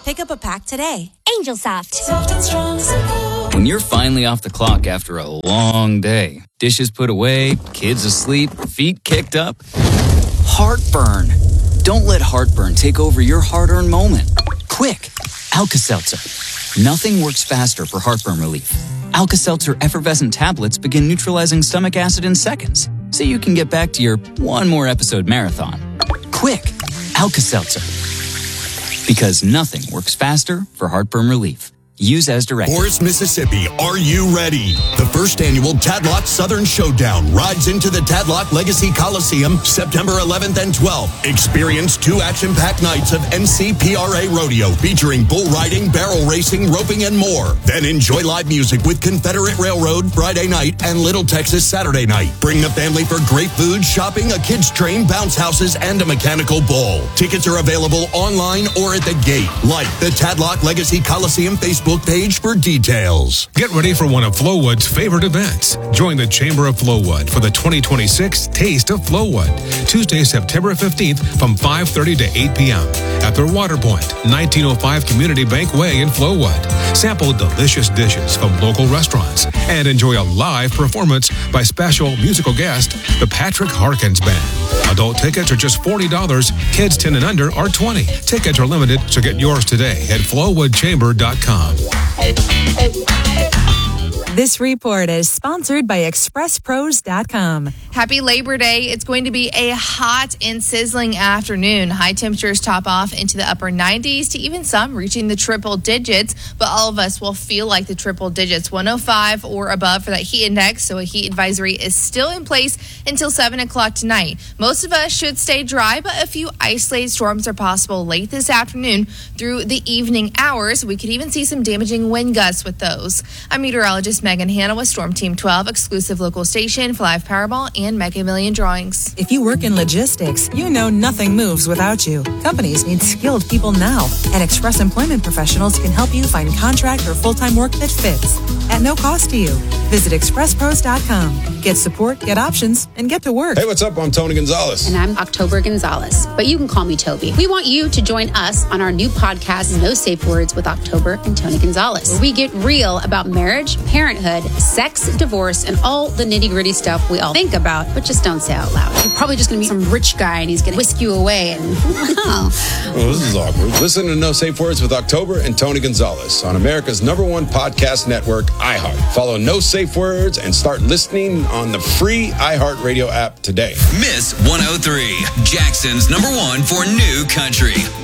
Pick up a pack today. Angel Soft. Soft and strong, simple. When you're finally off the clock after a long day, dishes put away, kids asleep, feet kicked up, heartburn. Don't let heartburn take over your hard-earned moment. Quick, Alka-Seltzer. Nothing works faster for heartburn relief. Alka-Seltzer effervescent tablets begin neutralizing stomach acid in seconds, so you can get back to your one more episode marathon. Quick, Alka-Seltzer. Because nothing works faster for heartburn relief. Use as directed. Forest, Mississippi, are you ready? The first annual Tadlock Southern Showdown rides into the Tadlock Legacy Coliseum September 11th and 12th. Experience 2 action-packed nights of NCPRA Rodeo featuring bull riding, barrel racing, roping, and more. Then enjoy live music with Confederate Railroad Friday night and Little Texas Saturday night. Bring the family for great food, shopping, a kids train, bounce houses, and a mechanical bull. Tickets are available online or at the gate. Like the Tadlock Legacy Coliseum Facebook page for details. Get ready for one of Flowwood's favorite events. Join the Chamber of Flowwood for the 2026 Taste of Flowwood, Tuesday, September 15th from 5:30 to 8 p.m. at their Waterpoint, 1905 Community Bank Way in Flowwood. Sample delicious dishes from local restaurants and enjoy a live performance by special musical guest, the Patrick Harkins Band. Adult tickets are just $40. Kids 10 and under are $20. Tickets are limited, so get yours today at flowwoodchamber.com. This report is sponsored by ExpressPros.com. Happy Labor Day. It's going to be a hot and sizzling afternoon. High temperatures top off into the upper 90s to even some reaching the triple digits, but all of us will feel like the triple digits, 105 or above for that heat index, so a heat advisory is still in place until 7 o'clock tonight. Most of us should stay dry, but a few isolated storms are possible late this afternoon through the evening hours. We could even see some damaging wind gusts with those. I'm meteorologist Megan Hanna with Storm Team 12, exclusive local station, Flive Powerball, and Mega Million drawings. If you work in logistics, you know nothing moves without you. Companies need skilled people now, and Express Employment Professionals can help you find contract or full-time work that fits at no cost to you. Visit ExpressPros.com. Get support, get options, and get to work. Hey, what's up? I'm Tony Gonzalez. And I'm October Gonzalez, but you can call me Toby. We want you to join us on our new podcast, No Safe Words with October and Tony Gonzalez, where we get real about marriage, parenthood, sex, divorce, and all the nitty-gritty stuff we all think about, but just don't say out loud. You're probably just going to meet some rich guy, and he's going to whisk you away, and Well, this is awkward. Listen to No Safe Words with October and Tony Gonzalez on America's #1 podcast network, iHeart. Follow No Safe Words and start listening on the free iHeartRadio app today. Miss 103, Jackson's #1 for new country.